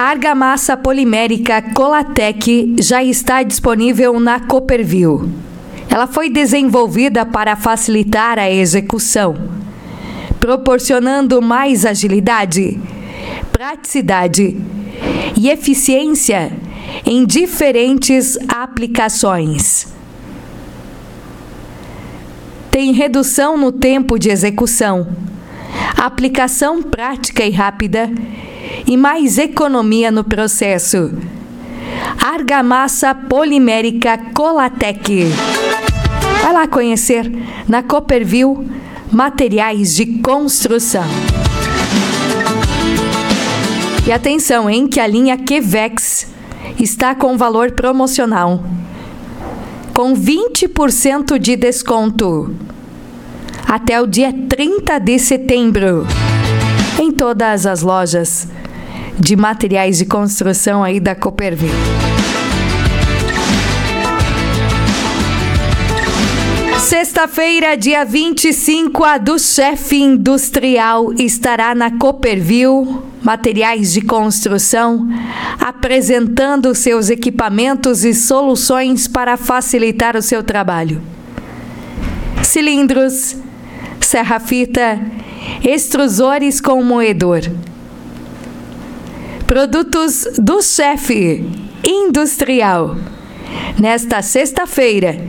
argamassa polimérica Colatec já está disponível na Copperville. Ela foi desenvolvida para facilitar a execução, proporcionando mais agilidade, praticidade e eficiência em diferentes aplicações. Tem redução no tempo de execução, aplicação prática e rápida e mais economia no processo. Argamassa polimérica Colatec. Vai lá conhecer na Copperville Materiais de Construção. E atenção, hein, que a linha Quevex está com valor promocional, com 20% de desconto, até o dia 30 de setembro, em todas as lojas de materiais de construção aí da Copperville. Sexta-feira, dia 25, a do Chefe Industrial estará na Copperville Materiais de Construção, apresentando seus equipamentos e soluções para facilitar o seu trabalho. Cilindros, serra-fita, extrusores com moedor. Produtos do Chefe Industrial. Nesta sexta-feira,